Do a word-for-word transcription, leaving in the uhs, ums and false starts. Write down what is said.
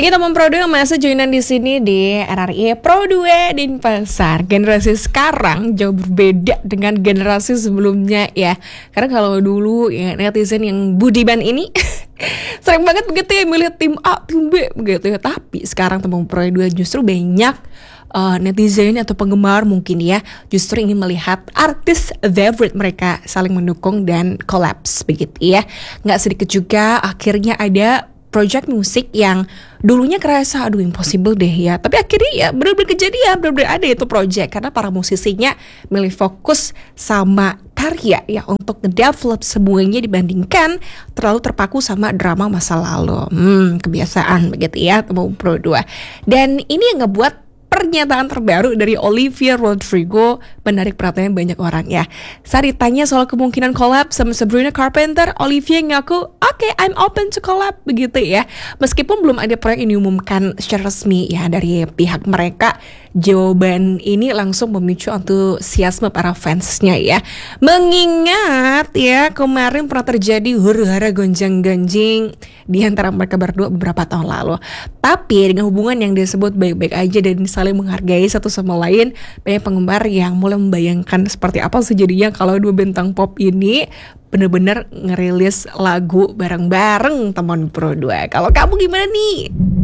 Lagi teman Pro dua yang masih joinan di sini di R R I Pro dua Denpasar. Generasi sekarang jauh berbeda dengan generasi sebelumnya ya. Karena kalau dulu ya netizen yang budiman ini sering banget begitu ya milih tim A, tim B begitu ya. Tapi sekarang teman Pro dua justru banyak uh, netizen atau penggemar mungkin ya justru ingin melihat artis favorite mereka saling mendukung dan collapse begitu ya. Nggak sedikit juga akhirnya ada project musik yang dulunya kerasa aduh impossible deh ya, tapi akhirnya ya benar-benar kejadian, benar-benar ada itu project karena para musisinya milih fokus sama karya ya untuk nge-develop semuanya dibandingkan terlalu terpaku sama drama masa lalu. Hmm, kebiasaan begitu ya teman Pro dua. Dan ini yang ngebuat pernyataan terbaru dari Olivia Rodrigo menarik perhatian banyak orang ya. Saat ditanya soal kemungkinan collab sama Sabrina Carpenter, Olivia ngaku, oke, okay, I'm open to collab begitu ya. Meskipun belum ada proyek yang diumumkan secara resmi ya dari pihak mereka, jawaban ini langsung memicu antusiasme para fansnya ya. Mengingat ya kemarin pernah terjadi huru-hara gonjang-ganjing di antara mereka berdua beberapa tahun lalu. Tapi dengan hubungan yang disebut baik-baik aja dan saling menghargai satu sama lain, banyak penggemar yang mulai membayangkan seperti apa sejadinya kalau dua bintang pop ini benar-benar ngerilis lagu bareng-bareng teman Pro dua. Kalau kamu gimana nih?